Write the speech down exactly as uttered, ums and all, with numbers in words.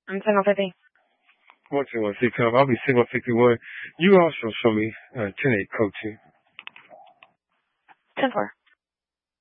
I'm ten or fifty. one ten one six, I'll be six one fifty-one. You also show me uh, ten eight code two. ten four.